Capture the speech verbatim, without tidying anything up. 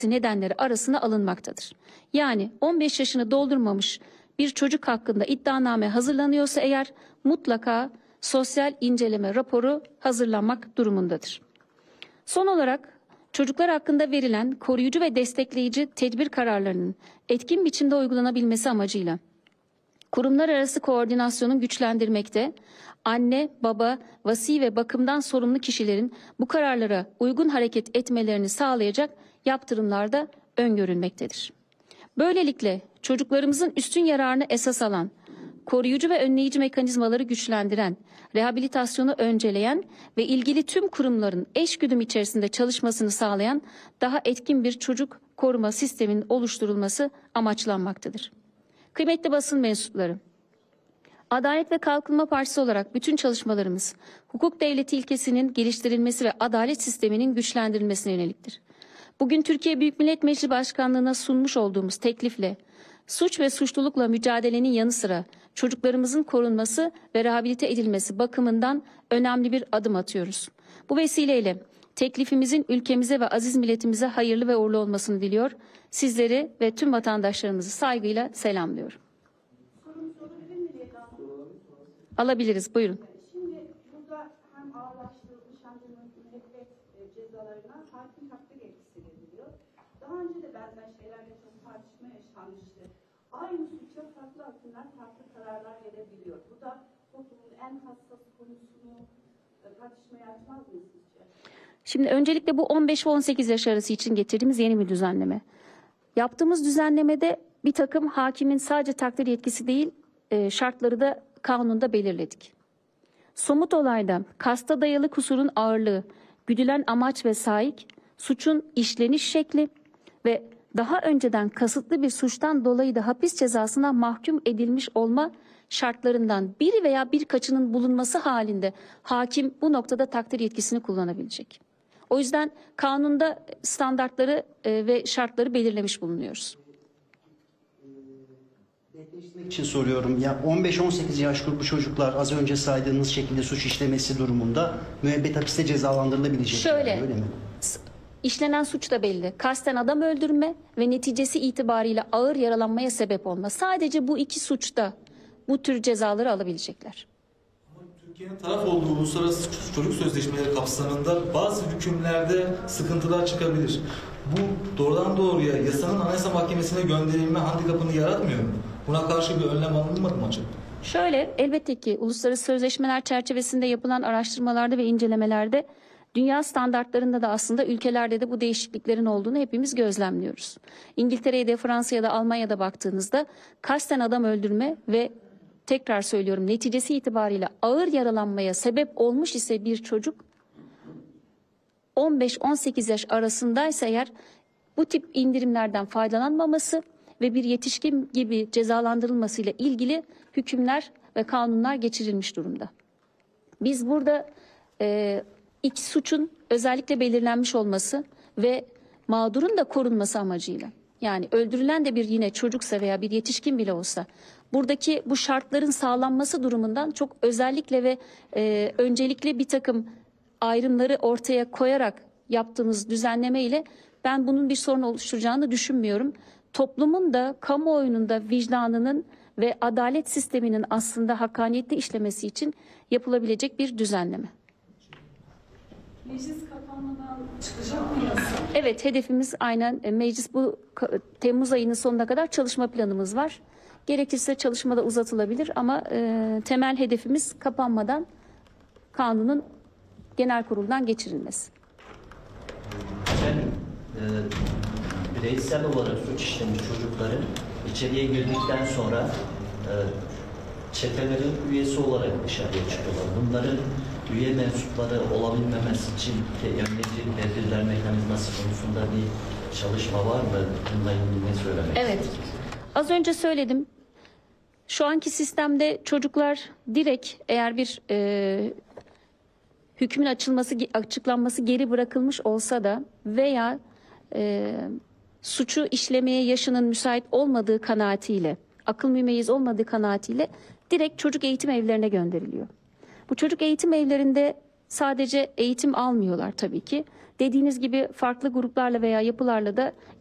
nedenleri arasına alınmaktadır. Yani on beş yaşını doldurmamış bir çocuk hakkında iddianame hazırlanıyorsa eğer mutlaka sosyal inceleme raporu hazırlanmak durumundadır. Son olarak çocuklar hakkında verilen koruyucu ve destekleyici tedbir kararlarının etkin biçimde uygulanabilmesi amacıyla kurumlar arası koordinasyonun güçlendirmekte, anne, baba, vasi ve bakımdan sorumlu kişilerin bu kararlara uygun hareket etmelerini sağlayacak yaptırımlar da öngörülmektedir. Böylelikle çocuklarımızın üstün yararını esas alan, koruyucu ve önleyici mekanizmaları güçlendiren, rehabilitasyonu önceleyen ve ilgili tüm kurumların eşgüdüm içerisinde çalışmasını sağlayan daha etkin bir çocuk koruma sisteminin oluşturulması amaçlanmaktadır. Kıymetli basın mensupları, Adalet ve Kalkınma Partisi olarak bütün çalışmalarımız hukuk devleti ilkesinin geliştirilmesi ve adalet sisteminin güçlendirilmesine yöneliktir. Bugün Türkiye Büyük Millet Meclisi Başkanlığı'na sunmuş olduğumuz teklifle suç ve suçlulukla mücadelenin yanı sıra çocuklarımızın korunması ve rehabilite edilmesi bakımından önemli bir adım atıyoruz. Bu vesileyle teklifimizin ülkemize ve aziz milletimize hayırlı ve uğurlu olmasını diliyor. Sizleri ve tüm vatandaşlarımızı saygıyla selamlıyorum. Alabiliriz, buyurun. Şimdi burada hem ağırlaştırılmış hem de müebbet cezalarına hakim takdir etkisi veriliyor. Daha önce de benzer şeylerle çok tartışma yaşanmıştı. Aynı suça farklı hakimler farklı kararlar verebiliyor. Bu da toplumun en hassas konusunu tartışmaya açmaz mı sizce? Şimdi öncelikle bu on beş ve on sekiz yaş arası için getirdiğimiz yeni bir düzenleme. Yaptığımız düzenlemede bir takım hakimin sadece takdir yetkisi değil, şartları da kanunda belirledik. Somut olayda kasta dayalı kusurun ağırlığı, güdülen amaç ve saik, suçun işleniş şekli ve daha önceden kasıtlı bir suçtan dolayı da hapis cezasına mahkum edilmiş olma şartlarından biri veya birkaçının bulunması halinde hakim bu noktada takdir yetkisini kullanabilecek. O yüzden kanunda standartları ve şartları belirlemiş bulunuyoruz. Netleştirmek için soruyorum. Ya on beş on sekiz yaş grubu çocuklar az önce saydığınız şekilde suç işlemesi durumunda müebbet hapiste cezalandırılabilecek. Şöyle, yani, öyle mi? İşlenen suç da belli. Kasten adam öldürme ve neticesi itibariyle ağır yaralanmaya sebep olma. Sadece bu iki suçta bu tür cezaları alabilecekler. Türkiye'nin taraf olduğu uluslararası çocuk sözleşmeleri kapsamında bazı hükümlerde sıkıntılar çıkabilir. Bu doğrudan doğruya yasanın Anayasa Mahkemesi'ne gönderilme handikapını yaratmıyor mu? Buna karşı bir önlem alınmadı mı acaba? Şöyle, elbette ki uluslararası sözleşmeler çerçevesinde yapılan araştırmalarda ve incelemelerde dünya standartlarında da aslında ülkelerde de bu değişikliklerin olduğunu hepimiz gözlemliyoruz. İngiltere'ye de Fransa'ya da Almanya'da baktığınızda kasten adam öldürme ve tekrar söylüyorum neticesi itibariyle ağır yaralanmaya sebep olmuş ise bir çocuk on beş on sekiz yaş arasındaysa eğer bu tip indirimlerden faydalanmaması ve bir yetişkin gibi cezalandırılmasıyla ilgili hükümler ve kanunlar geçirilmiş durumda. Biz burada e, iki suçun özellikle belirlenmiş olması ve mağdurun da korunması amacıyla, yani öldürülen de bir yine çocuksa veya bir yetişkin bile olsa buradaki bu şartların sağlanması durumundan çok özellikle ve e, öncelikle bir takım ayrımları ortaya koyarak yaptığımız düzenleme ile ben bunun bir sorun oluşturacağını düşünmüyorum. Toplumun da kamuoyunun da vicdanının ve adalet sisteminin aslında hakkaniyetli işlemesi için yapılabilecek bir düzenleme. Meclis kapanmadan çıkacak mı yasa? Evet, hedefimiz aynen meclis bu Temmuz ayının sonuna kadar çalışma planımız var. Gerekirse çalışma da uzatılabilir ama e, temel hedefimiz kapanmadan kanunun genel kuruldan geçirilmesi. Efendim, e, bireysel olarak suç işlemiş çocukların içeriye girdikten sonra e, çetelerin üyesi olarak dışarıya çıkıyorlar. Bunların üye mensupları olabilmemesi için önleyici tedbirler mekanizması konusunda bir çalışma var mı? Bununla ilgili ne söylemek Evet. istiyorsunuz? Az önce söyledim. Şu anki sistemde çocuklar direkt eğer bir e, hükmün açılması, açıklanması geri bırakılmış olsa da veya e, suçu işlemeye yaşının müsait olmadığı kanaatiyle, akıl mümeyyiz olmadığı kanaatiyle direkt çocuk eğitim evlerine gönderiliyor. Bu çocuk eğitim evlerinde sadece eğitim almıyorlar tabii ki. dediğiniz gibi farklı gruplarla veya yapılarla da